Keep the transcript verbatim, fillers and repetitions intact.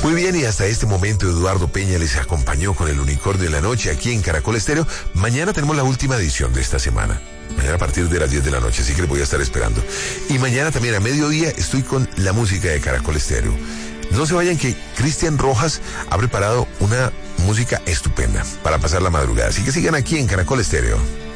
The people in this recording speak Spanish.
Muy bien, y hasta este momento Eduardo Peña les acompañó con el Unicornio de la Noche aquí en Caracol Estéreo. Mañana tenemos la última edición de esta semana. Mañana a partir de las diez de la noche, así que les voy a estar esperando. Y mañana también a mediodía estoy con la música de Caracol Estéreo. No se vayan, que Cristian Rojas ha preparado una música estupenda para pasar la madrugada. Así que sigan aquí en Caracol Estéreo.